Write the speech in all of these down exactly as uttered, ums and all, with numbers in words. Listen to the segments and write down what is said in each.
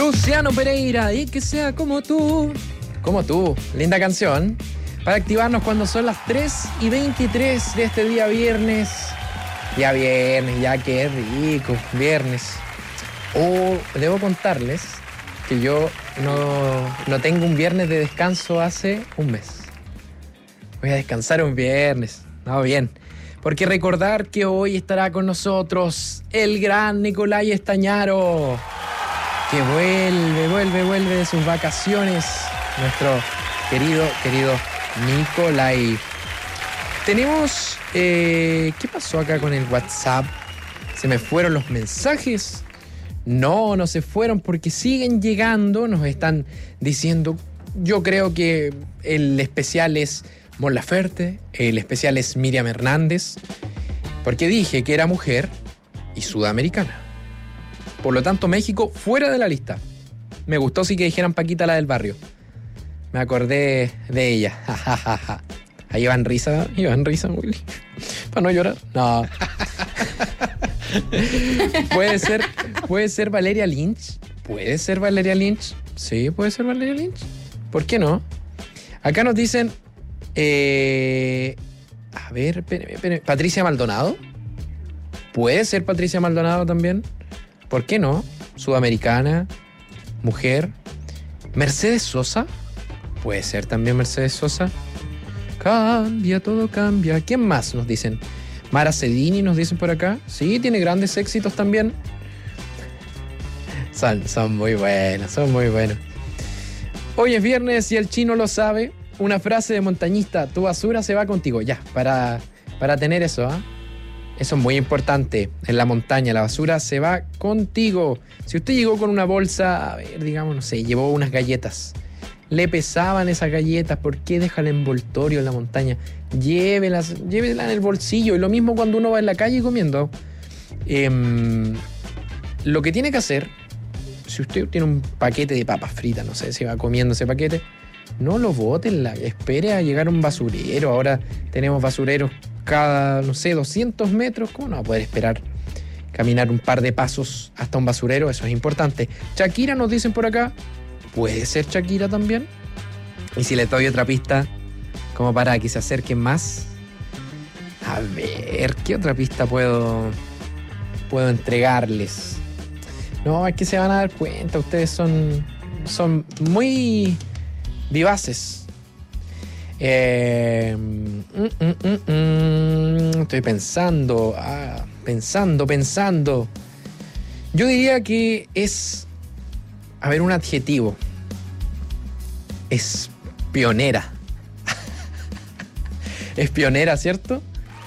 Luciano Pereira, y que sea como tú. Como tú, linda canción. Para activarnos cuando son las tres y veintitrés de este día viernes. Ya viernes, ya qué rico, viernes. Oh, debo contarles que yo no, no tengo un viernes de descanso hace un mes. Voy a descansar un viernes. No, bien. Porque recordar que hoy estará con nosotros el gran Nicolai Estañaro, que vuelve, vuelve, vuelve de sus vacaciones. Nuestro querido, querido Nicolai. Tenemos... Eh, ¿Qué pasó acá con el WhatsApp? ¿Se me fueron los mensajes? No, no se fueron porque siguen llegando. Nos están diciendo... Yo creo que el especial es Mon Laferte, el especial es Miriam Hernández, porque dije que era mujer y sudamericana. Por lo tanto, México fuera de la lista. Me gustó sí que dijeran Paquita la del barrio. Me acordé de ella. Ahí van risa, iban risa, Willy. Para no llorar. No. Puede ser, puede ser Valeria Lynch. Puede ser Valeria Lynch. Sí, puede ser Valeria Lynch. ¿Por qué no? Acá nos dicen... Eh, a ver, espérame, espérame. Patricia Maldonado. Puede ser Patricia Maldonado también. ¿Por qué no? Sudamericana, mujer. Mercedes Sosa. Puede ser también Mercedes Sosa. Cambia, todo cambia. ¿Quién más nos dicen? Mara Cedini nos dicen por acá. Sí, tiene grandes éxitos también. Son, son muy buenos, son muy buenos. Hoy es viernes y el chino lo sabe. Una frase de montañista: tu basura se va contigo. Ya, para, para tener eso, ¿eh? Eso es muy importante. En la montaña, la basura se va contigo. Si usted llegó con una bolsa, a ver, digamos, no sé, llevó unas galletas. Le pesaban esas galletas. ¿Por qué deja el envoltorio en la montaña? Llévelas, llévelas en el bolsillo. Y lo mismo cuando uno va en la calle comiendo. Eh, lo que tiene que hacer, si usted tiene un paquete de papas fritas, no sé si va comiendo ese paquete, no lo boten, espere a llegar a un basurero. Ahora tenemos basureros cada, no sé, doscientos metros. ¿Cómo no va a poder esperar caminar un par de pasos hasta un basurero? Eso es importante. Shakira nos dicen por acá. ¿Puede ser Shakira también? Y si le doy otra pista, como para que se acerquen más. A ver, ¿qué otra pista puedo, puedo entregarles? No, es que se van a dar cuenta. Ustedes son, son muy... vivaces. Eh, mm, mm, mm, mm, estoy pensando, ah, pensando, pensando. Yo diría que es, a ver, un adjetivo. Es pionera. Es pionera, ¿cierto?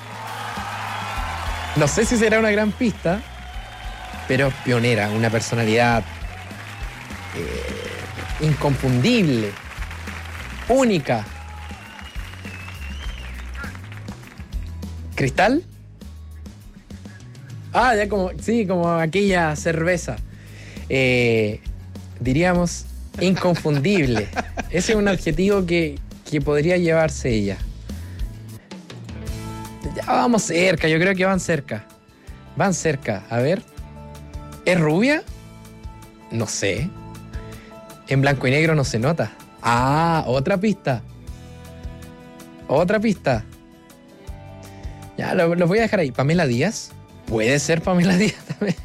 No sé si será una gran pista, pero pionera, una personalidad eh, inconfundible. Única. ¿Cristal? Ah, ya como... Sí, como aquella cerveza. Eh, diríamos inconfundible. Ese es un adjetivo que, que podría llevarse ella. Ya vamos cerca, yo creo que van cerca. Van cerca. A ver. ¿Es rubia? No sé. En blanco y negro no se nota. Ah, otra pista. Otra pista. Ya, lo, lo voy a dejar ahí. ¿Pamela Díaz? Puede ser Pamela Díaz también.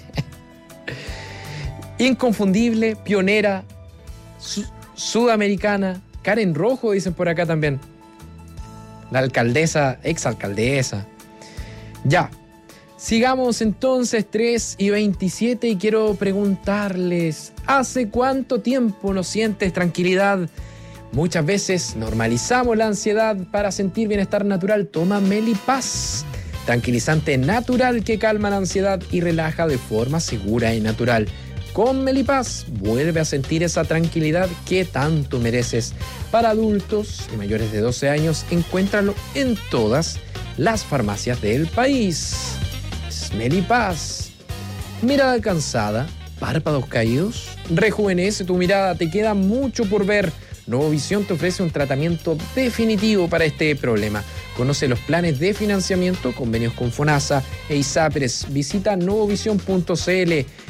Inconfundible, pionera, su, sudamericana. Karen Rojo, dicen por acá también. La alcaldesa, exalcaldesa. Ya. Sigamos entonces, tres y veintisiete, y quiero preguntarles, ¿hace cuánto tiempo no sientes tranquilidad? Muchas veces normalizamos la ansiedad para sentir bienestar natural. Toma Melipaz, tranquilizante natural que calma la ansiedad y relaja de forma segura y natural. Con Melipaz vuelve a sentir esa tranquilidad que tanto mereces. Para adultos y mayores de doce años, encuéntralo en todas las farmacias del país. Melipaz. Mirada cansada, párpados caídos. Rejuvenece tu mirada, te queda mucho por ver. Nuevovisión te ofrece un tratamiento definitivo para este problema. Conoce los planes de financiamiento, convenios con FONASA e ISAPRES. Visita nuevovisión punto c l.